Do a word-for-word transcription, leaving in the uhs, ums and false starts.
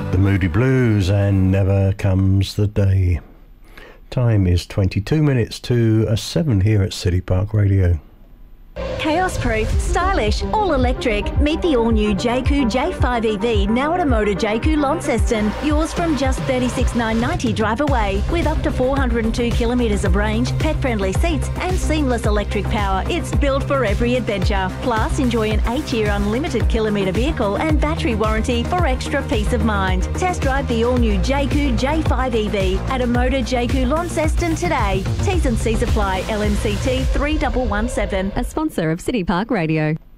The Moody Blues and Never Comes the Day. Time is twenty-two minutes to a seven here at City Park Radio. Chaos-proof, stylish, all-electric. Meet the all-new J Q J five E V now at a Motor J Q Launceston. Yours from just thirty-six thousand nine hundred ninety drive away. With up to four hundred two kilometres of range, pet-friendly seats and seamless electric power, it's built for every adventure. Plus, enjoy an eight-year unlimited kilometre vehicle and battery warranty for extra peace of mind. Test drive the all-new J Q J five E V at a Motor J Q Launceston today. T's and C's apply. L M C T three one one seven. A sponsor of City Park Radio.